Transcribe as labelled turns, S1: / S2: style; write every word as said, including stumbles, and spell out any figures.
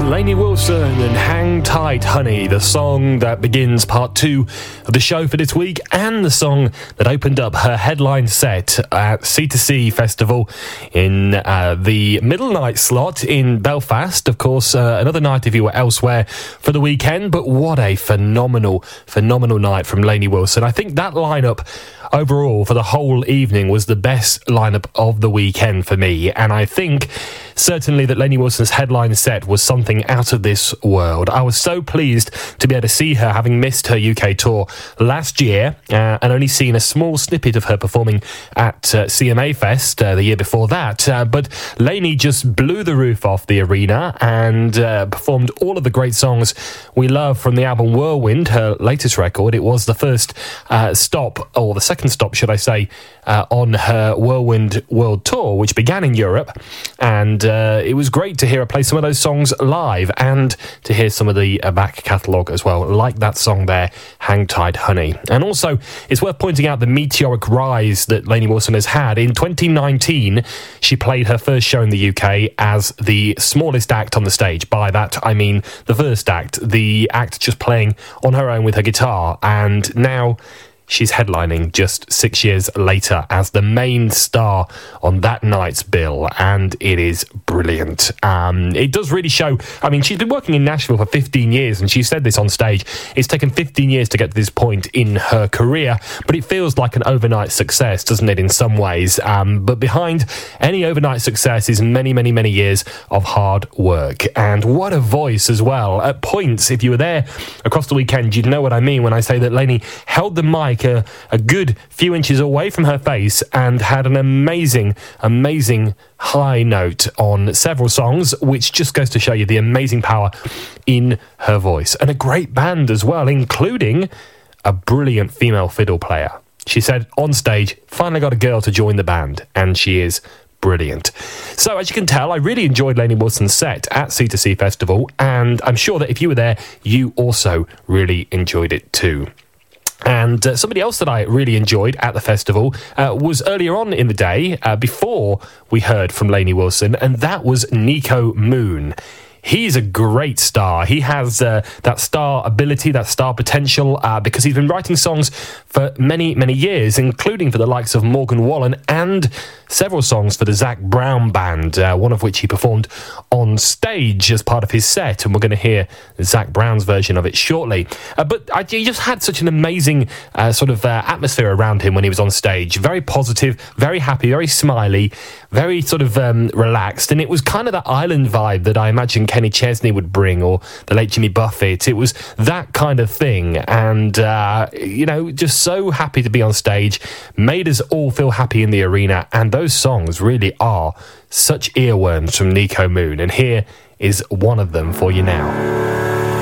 S1: Lainey Wilson and Hang Tight Honey, the song that begins part two of the show for this week and the song that opened up her headline set at C two C Festival in uh, the middle night slot in Belfast. Of course, uh, another night if you were elsewhere for the weekend, but what a phenomenal, phenomenal night from Lainey Wilson. I think that lineup overall for the whole evening was the best lineup of the weekend for me, and I think certainly that Lainey Wilson's headline set was something out of this world. I was so pleased to be able to see her, having missed her U K tour last year uh, and only seen a small snippet of her performing at uh, C M A Fest uh, the year before that. Uh, but Lainey just blew the roof off the arena and uh, performed all of the great songs we love from the album Whirlwind, her latest record. It was the first uh, stop, or the second stop, should I say, uh, on her Whirlwind World Tour, which began in Europe. And uh, it was great to hear her play some of those songs live and to hear some of the uh, back catalogue as well, like that song there, Hang Tight Honey. And also, it's worth pointing out the meteoric rise that Lainey Wilson has had. In twenty nineteen, she played her first show in the U K as the smallest act on the stage. By that, I mean the first act, the act just playing on her own with her guitar. And now she's headlining just six years later as the main star on that night's bill, and it is brilliant. Um, it does really show. I mean, she's been working in Nashville for fifteen years, and she said this on stage. It's taken fifteen years to get to this point in her career, but it feels like an overnight success, doesn't it, in some ways? Um, but behind any overnight success is many, many, many years of hard work. And what a voice as well. At points, if you were there across the weekend, you'd know what I mean when I say that Lainey held the mic A, a good few inches away from her face and had an amazing, amazing high note on several songs, which just goes to show you the amazing power in her voice. And a great band as well, including a brilliant female fiddle player. She said on stage, finally got a girl to join the band, and she is brilliant. So as you can tell, I really enjoyed Lainey Wilson's set at C two C Festival, and I'm sure that if you were there, you also really enjoyed it too. And uh, somebody else that I really enjoyed at the festival uh, was earlier on in the day, uh, before we heard from Lainey Wilson, and that was Nico Moon. He's a great star. He has uh, that star ability, that star potential, uh, because he's been writing songs for many, many years, including for the likes of Morgan Wallen and several songs for the Zac Brown Band, uh, one of which he performed on stage as part of his set, and we're going to hear Zac Brown's version of it shortly. Uh, but I, he just had such an amazing uh, sort of uh, atmosphere around him when he was on stage. Very positive, very happy, very smiley, very sort of um, relaxed, and it was kind of that island vibe that I imagine Kenny Chesney would bring, or the late Jimmy Buffett. It was that kind of thing, and uh, you know, just so happy to be on stage, made us all feel happy in the arena, and those songs really are such earworms from Nico Moon, and here is one of them for you now.